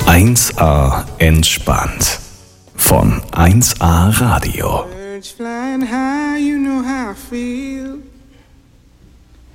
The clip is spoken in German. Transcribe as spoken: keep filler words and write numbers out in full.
eins A entspannt von eins A Radio. Birds flying high, you know how I feel.